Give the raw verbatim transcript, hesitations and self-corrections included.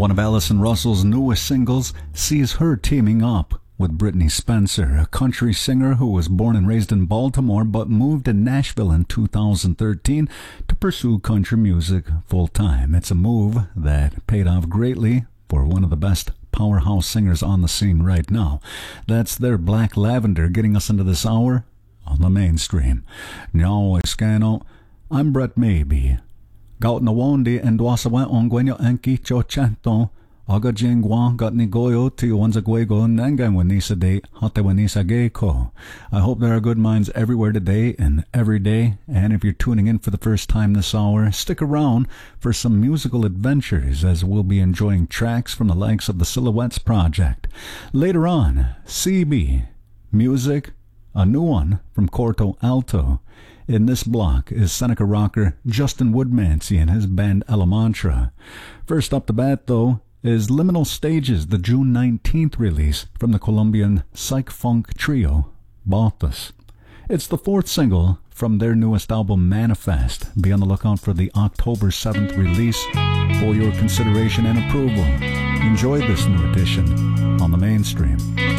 One of Allison Russell's newest singles sees her teaming up with Brittany Spencer, a country singer who was born and raised in Baltimore but moved to Nashville in two thousand thirteen to pursue country music full-time. It's a move that paid off greatly for one of the best powerhouse singers on the scene right now. That's their Black Lavender, getting us into this hour on the mainstream. Now, Escano, I'm Brett Maybe. Gaut na wondi and dwasawa ongwenyo anki chochanto. Aga jingwa got ni goyo to wanza guego nangan wanisa de hate wanisa geiko. I hope there are good minds everywhere today and every day. And if you're tuning in for the first time this hour, stick around for some musical adventures as we'll be enjoying tracks from the likes of the Silhouettes Project. Later on, C B, music, a new one from Corto Alto. In this block is Seneca rocker Justin Woodmansey and his band Elemantra. First up the bat, though, is Liminal Stages, the June nineteenth release from the Colombian psych-funk trio, Baltas. It's the fourth single from their newest album, Manifest. Be on the lookout for the October seventh release for your consideration and approval. Enjoy this new edition on the mainstream.